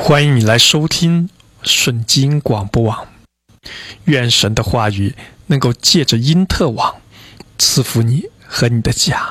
欢迎你来收听顺经广播网，愿神的话语能够借着因特网赐福你和你的家。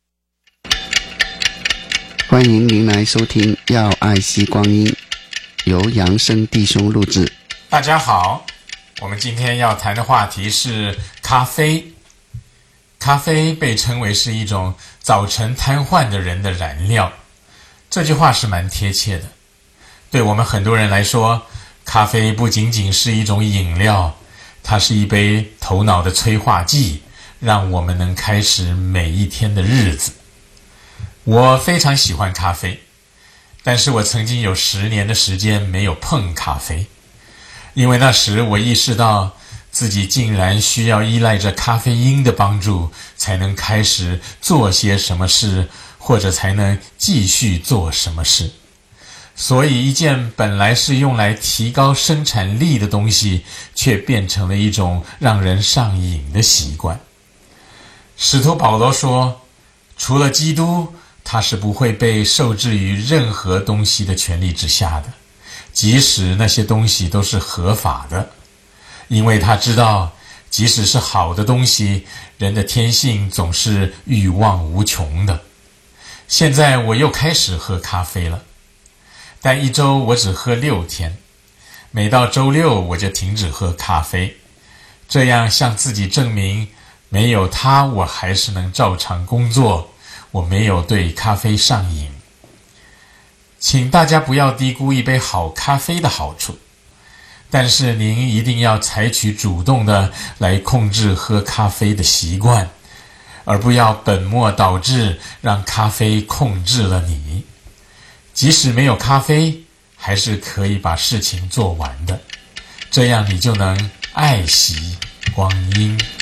欢迎您来收听要爱惜光阴，由扬生弟兄录制。 大家好，我们今天要谈的话题是咖啡。咖啡被称为是一种早晨瘫痪的人的燃料，这句话是蛮贴切的。对我们很多人来说，咖啡不仅仅是一种饮料，它是一杯头脑的催化剂，让我们能开始每一天的日子。我非常喜欢咖啡，但是我曾经有10年的时间没有碰咖啡，因为那时我意识到自己竟然需要依赖着咖啡因的帮助，才能开始做些什么事，或者才能继续做什么事。所以一件本来是用来提高生产力的东西，却变成了一种让人上瘾的习惯。使徒保罗说，除了基督，他是不会被受制于任何东西的权力之下的，即使那些东西都是合法的，因为他知道，即使是好的东西，人的天性总是欲望无穷的。现在我又开始喝咖啡了，但一周我只喝6天，每到周6我就停止喝咖啡，这样向自己证明，没有它我还是能照常工作，我没有对咖啡上瘾。请大家不要低估一杯好咖啡的好处，但是您一定要采取主动的来控制喝咖啡的习惯，而不要本末倒置，让咖啡控制了你。即使没有咖啡，还是可以把事情做完的，这样你就能爱惜光阴。